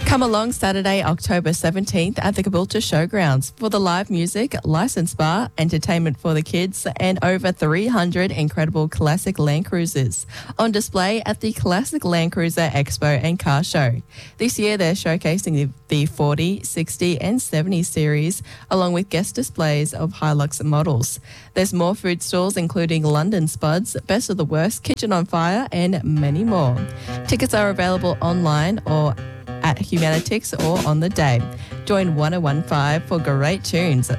Come along Saturday, October 17th at the Caboolture Showgrounds for the live music, licensed bar, entertainment for the kids, and over 300 incredible classic Land Cruisers on display at the Classic Land Cruiser Expo and Car Show. This year they're showcasing the 40, 60 and 70 series along with guest displays of Hilux models. There's more food stalls including London Spuds, Best of the Worst, Kitchen on Fire and many more. Tickets are available online or at Humanitix or on the day. Join 1015 for great tunes,